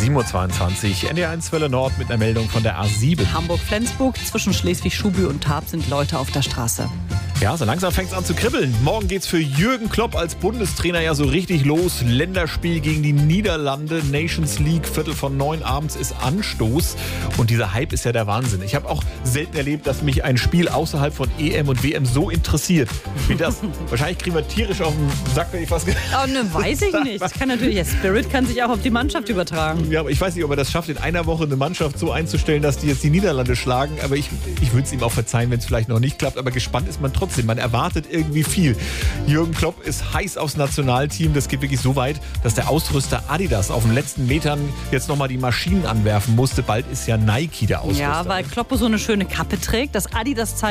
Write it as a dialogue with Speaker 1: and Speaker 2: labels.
Speaker 1: 7.22 Uhr, NDR1 Welle Nord mit einer Meldung von der A7.
Speaker 2: Hamburg-Flensburg, zwischen Schleswig-Schuby und Tarp sind Leute auf der Straße.
Speaker 1: Ja, so langsam fängt es an zu kribbeln. Morgen geht's für Jürgen Klopp als Bundestrainer ja so richtig los. Länderspiel gegen die Niederlande, Nations League, 8:45 abends ist Anstoß. Und dieser Hype ist ja der Wahnsinn. Ich habe auch selten erlebt, dass mich ein Spiel außerhalb von EM und WM so interessiert wie das. Wahrscheinlich kriegen wir tierisch auf den Sack, wenn ich was
Speaker 2: Oh, ne, weiß ich nicht. Das kann natürlich, der Spirit kann sich auch auf die Mannschaft übertragen.
Speaker 1: Ja, aber ich weiß nicht, ob er das schafft, in einer Woche eine Mannschaft so einzustellen, dass die jetzt die Niederlande schlagen. Aber ich würde es ihm auch verzeihen, wenn es vielleicht noch nicht klappt. Aber gespannt ist man trotzdem. Man erwartet irgendwie viel. Jürgen Klopp ist heiß aufs Nationalteam. Das geht wirklich so weit, dass der Ausrüster Adidas auf den letzten Metern jetzt nochmal die Maschinen anwerfen musste. Bald ist ja Nike der Ausrüster.
Speaker 2: Ja, weil Klopp so eine schöne Kappe trägt. Das Adidas-Zeichen